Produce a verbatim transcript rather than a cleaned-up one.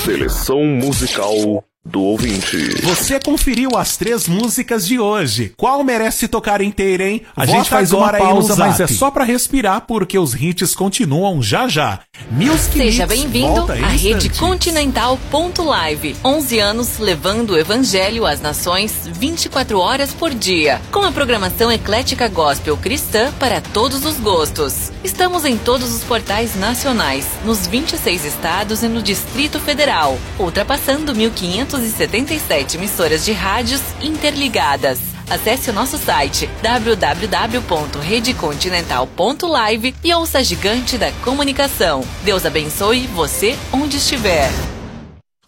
Seleção musical do ouvinte. Você conferiu as três músicas de hoje. Qual merece tocar inteira, hein? A Vota gente faz agora uma aí no pausa, mas é Zap. só pra respirar, porque os hits continuam já já. Music Seja Mix bem-vindo volta em à Rede instantes. Continental ponto live. onze anos levando o evangelho às nações vinte e quatro horas por dia. Com a programação eclética gospel cristã para todos os gostos. Estamos em todos os portais nacionais, nos vinte e seis estados e no Distrito Federal, ultrapassando mil quinhentas e setenta e sete emissoras de rádios interligadas. Acesse o nosso site w w w ponto rede continental ponto live e ouça a gigante da comunicação. Deus abençoe você onde estiver.